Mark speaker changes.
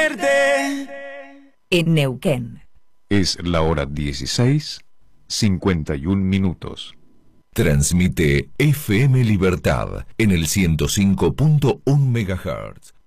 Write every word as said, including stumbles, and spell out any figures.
Speaker 1: En Neuquén.
Speaker 2: Es la hora dieciséis, cincuenta y un minutos.
Speaker 3: Transmite F M Libertad en el ciento cinco punto uno megahertz.